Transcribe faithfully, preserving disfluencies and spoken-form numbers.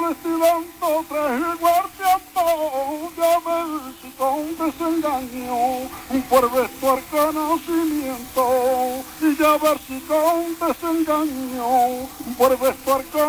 vestimento traje el guardián, ya ver si con desengaño por vestuar conocimiento, y ya ver si con desengaño por vestuar conocimiento